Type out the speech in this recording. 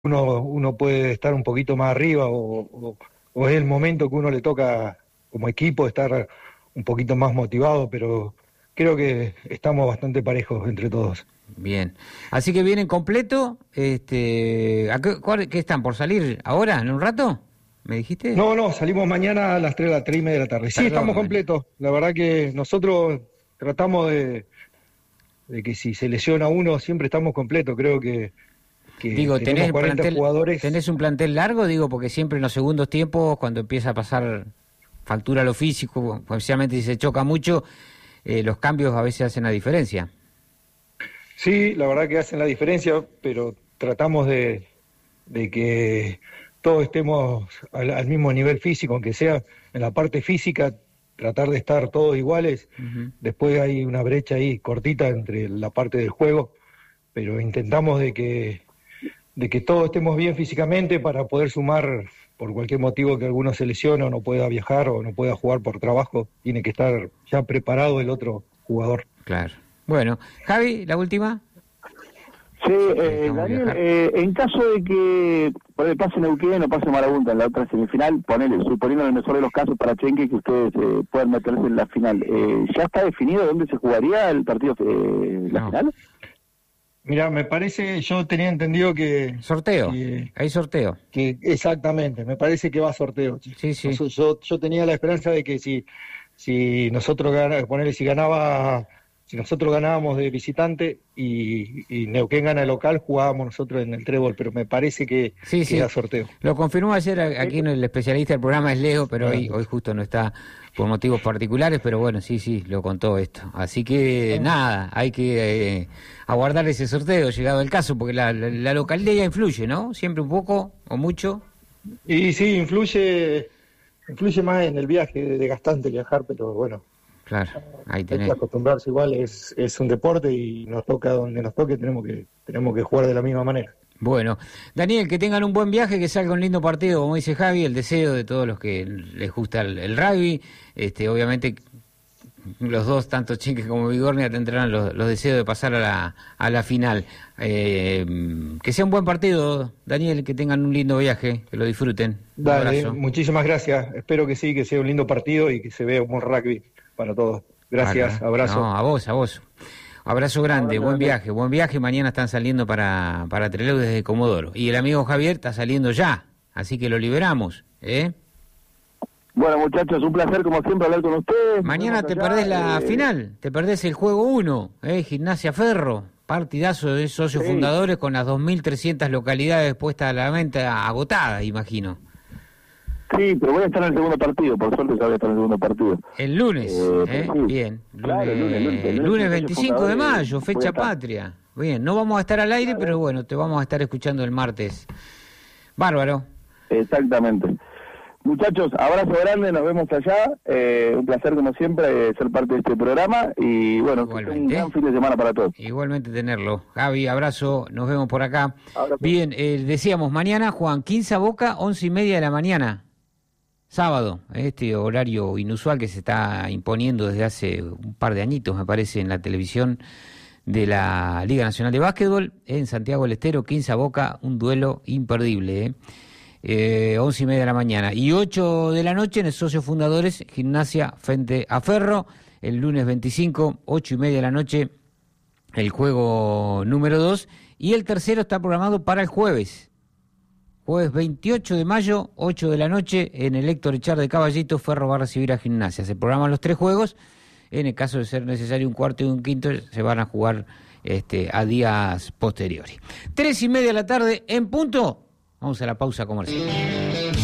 uno puede estar un poquito más arriba o es el momento que uno le toca como equipo estar un poquito más motivado, pero creo que estamos bastante parejos entre todos. Bien, así que vienen completo, ¿qué están por salir ahora, en un rato? ¿Me dijiste? No, salimos mañana a las 3:30 de la tarde. Sí, estamos completos. La verdad que nosotros tratamos de que si se lesiona uno, siempre estamos completos. Creo que digo, tenemos 40 jugadores. ¿Tenés un plantel largo? Digo, porque siempre en los segundos tiempos, cuando empieza a pasar factura a lo físico, especialmente si se choca mucho, los cambios a veces hacen la diferencia. Sí, la verdad que hacen la diferencia, pero tratamos de que todos estemos al mismo nivel físico, aunque sea en la parte física, tratar de estar todos iguales. Uh-huh. Después hay una brecha ahí cortita entre la parte del juego, pero intentamos de que todos estemos bien físicamente para poder sumar por cualquier motivo que alguno se lesione o no pueda viajar o no pueda jugar por trabajo, tiene que estar ya preparado el otro jugador. Claro. Bueno, Javi, la última. Sí, Daniel, en caso de que pase Neuquén o pase Marabunta en la otra semifinal, suponiendo el mejor de los casos para Chenque que ustedes puedan meterse en la final, ¿ya está definido dónde se jugaría el partido la final? Mira, me parece, yo tenía entendido que... Sorteo, hay sorteo. Que exactamente, me parece que va a sorteo. Sí. Yo tenía la esperanza de que si nosotros si nosotros ganábamos de visitante y Neuquén gana el local, jugábamos nosotros en el trébol, pero me parece que da sorteo. Lo confirmó ayer aquí el especialista del programa es Leo, pero hoy justo no está por motivos particulares, pero bueno, sí, lo contó esto. Así que nada, hay que aguardar ese sorteo, llegado el caso, porque la localidad influye, ¿no? Siempre un poco o mucho. Y sí, influye más en el viaje, desgastante viajar, pero bueno. Claro, ahí tenés. Hay que acostumbrarse igual, es un deporte y nos toca donde nos toque, tenemos que jugar de la misma manera. Bueno, Daniel, que tengan un buen viaje, que salga un lindo partido, como dice Javi, el deseo de todos los que les gusta el rugby, obviamente los dos, tanto Chenque como Bigornia, tendrán los deseos de pasar a la final. Que sea un buen partido, Daniel, que tengan un lindo viaje, que lo disfruten. Dale, muchísimas gracias, espero que sí, que sea un lindo partido y que se vea un buen rugby para todos. Gracias, abrazo. No, a vos. Abrazo grande, buen viaje. Mañana están saliendo para Trelew desde Comodoro. Y el amigo Javier está saliendo ya, así que lo liberamos, Bueno, muchachos, un placer como siempre hablar con ustedes. Mañana te perdés la final, te perdés el juego 1, Gimnasia Ferro, partidazo de socios fundadores con las 2.300 localidades puestas a la venta, agotadas, imagino. Sí, pero voy a estar en el segundo partido, por suerte ya voy a estar en el segundo partido. El lunes, sí. Bien. Claro, el lunes 25 de mayo, fecha patria. Bien, no vamos a estar al aire, pero bueno, te vamos a estar escuchando el martes. Bárbaro. Exactamente. Muchachos, abrazo grande, nos vemos allá. Un placer, como siempre, ser parte de este programa. Y bueno, un gran fin de semana para todos. Igualmente tenerlo. Javi, abrazo, nos vemos por acá. Abrazo. Bien, decíamos, mañana juegan 15 a Boca, 11:30 de la mañana. Sábado, este horario inusual que se está imponiendo desde hace un par de añitos, me parece, en la televisión de la Liga Nacional de Básquetbol, en Santiago del Estero, 15 a Boca, un duelo imperdible, 11:30 de la mañana. Y 8 de la noche en el Socios Fundadores, Gimnasia frente a Ferro, el lunes 25, 8:30 de la noche, el juego número 2, y el tercero está programado para el jueves 28 de mayo, 8 de la noche, en el Héctor Echar de Caballito, Ferro va a recibir a Gimnasia. Se programan los 3 juegos, en el caso de ser necesario un cuarto y un quinto, se van a jugar a días posteriores. 3:30 de la tarde, en punto, vamos a la pausa comercial.